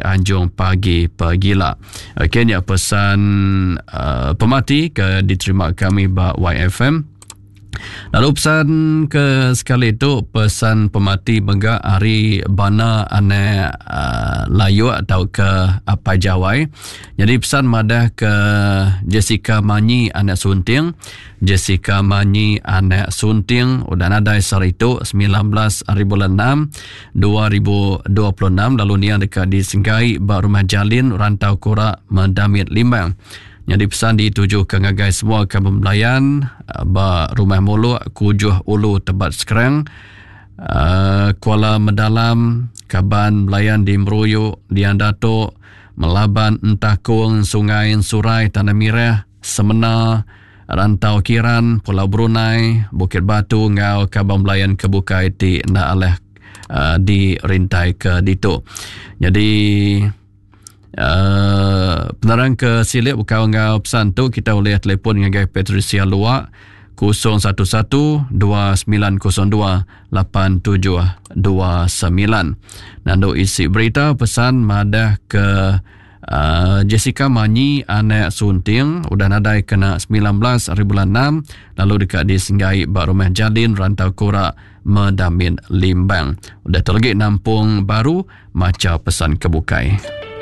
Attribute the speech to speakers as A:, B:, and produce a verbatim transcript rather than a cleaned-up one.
A: Anjung pagi pagila. Okey, ni pesan uh, pemati ke diterima kami ba Y F M. Lalu pesan ke sekali itu pesan pemati bega hari bana ane uh, layu atau ke apa jawai. Jadi pesan madah ke Jessica Manyi anak sunting. Jessica Manyi anak sunting udah nadai sar itu sembilan belas hari bulan enam dua ribu dua puluh enam. Lalu ni yang dekat di Senggai ba Rumah Jalin Rantau Kura Mendamit Limbang. Jadi pesan dituju ke ngagai semua ke pembelayan ba Rumah Mulu Kujuh Ulu Tebat Sekerang, uh, Kuala Medalam, Kaban Belayan di Meruyu, Dian Datuk, Melaban, Entakung, Sungai Surai, Tanah Mirah, Semena, Rantau Kiran, Pulau Brunei, Bukit Batu, Ngau, Kaban Belayan Kebukai di Naaleh uh, di Rintai ke Dito. Jadi Uh, penerang ke silip kawan ngau pesan tu kita boleh telefon dengan Gai Patricia Luak kosong satu satu dua sembilan kosong dua lapan tujuh dua sembilan. Nando isi berita pesan madah ke uh, Jessica Manyi anak sunting udah nadai kena sembilan belas hari bulan enam lalu dekat di Senggai ba Rumah Jalin Rantau Kura Medamin Limbang. Udah terlegi nampung baru maca pesan kebukai.